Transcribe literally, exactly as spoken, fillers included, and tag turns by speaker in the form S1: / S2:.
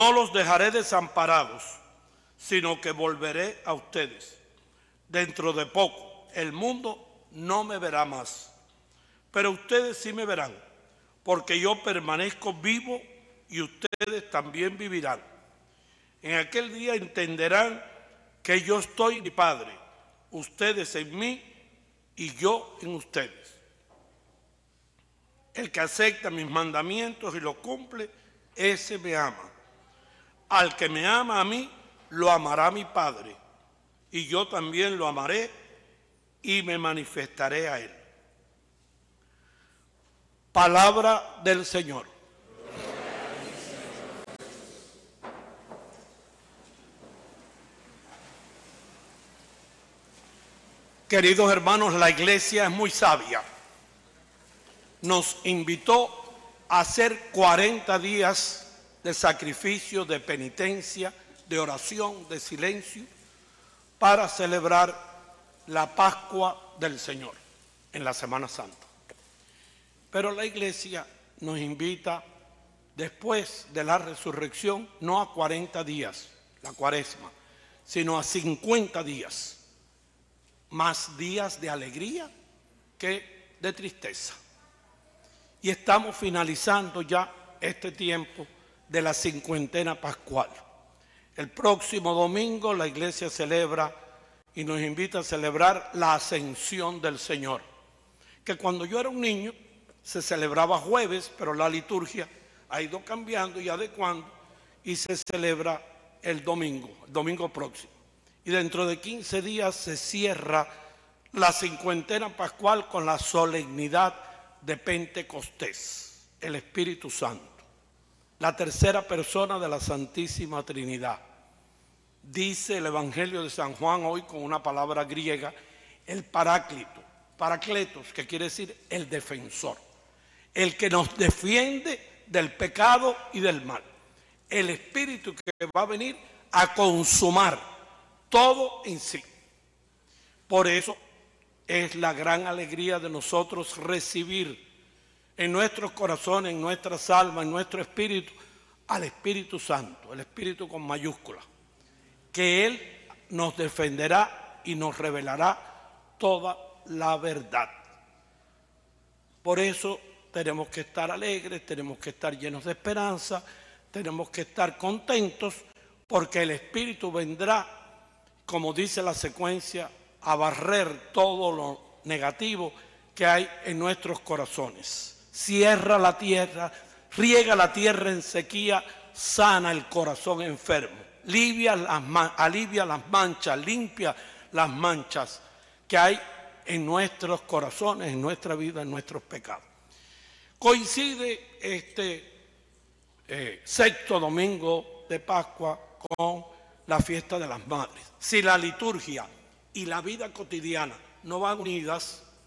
S1: no los dejaré desamparados, sino que volveré a ustedes. Dentro de poco, el mundo no me verá más, pero ustedes sí me verán, porque yo permanezco vivo y ustedes también vivirán. En aquel día entenderán que yo estoy en mi Padre, ustedes en mí y yo en ustedes. El que acepta mis mandamientos y los cumple, ese me ama. Al que me ama a mí, lo amará mi Padre, y yo también lo amaré y me manifestaré a él. Palabra del Señor. Queridos hermanos, la iglesia es muy sabia. Nos invitó a hacer cuarenta días de sacrificio, de penitencia, de oración, de silencio, para celebrar la Pascua del Señor en la Semana Santa. Pero la iglesia nos invita, después de la resurrección, no a cuarenta días, la cuaresma, sino a cincuenta días. Más días de alegría que de tristeza. Y estamos finalizando ya este tiempo de la cincuentena pascual. El próximo domingo la iglesia celebra y nos invita a celebrar la ascensión del Señor, que cuando yo era un niño se celebraba jueves, pero la liturgia ha ido cambiando y adecuando y se celebra el domingo, el domingo próximo. Y dentro de quince días se cierra la cincuentena pascual con la solemnidad de Pentecostés, el Espíritu Santo, la tercera persona de la Santísima Trinidad. Dice el Evangelio de San Juan hoy con una palabra griega, el Paráclito, Paracletos, que quiere decir el defensor, el que nos defiende del pecado y del mal, el Espíritu que va a venir a consumar todo en sí. Por eso es la gran alegría de nosotros recibir en nuestros corazones, en nuestras almas, en nuestro espíritu, al Espíritu Santo, el Espíritu con mayúsculas, que Él nos defenderá y nos revelará toda la verdad. Por eso tenemos que estar alegres, tenemos que estar llenos de esperanza, tenemos que estar contentos, porque el Espíritu vendrá, como dice la secuencia, a barrer todo lo negativo que hay en nuestros corazones. Cierra la tierra, riega la tierra en sequía, sana el corazón enfermo, alivia las, alivia las manchas, limpia las manchas que hay en nuestros corazones, en nuestra vida, en nuestros pecados. Coincide este eh, sexto domingo de Pascua con la fiesta de las Madres. Si la liturgia y la vida cotidiana no van unidas,